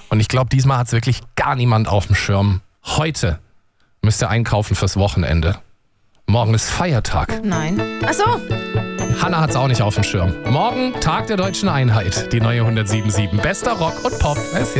Und ich glaube, diesmal hat es wirklich gar niemand auf dem Schirm. Heute müsst ihr einkaufen fürs Wochenende. Morgen ist Feiertag. Nein. Ach so. Hanna hat es auch nicht auf dem Schirm. Morgen Tag der Deutschen Einheit. Die neue 107.7. Bester Rock und Pop.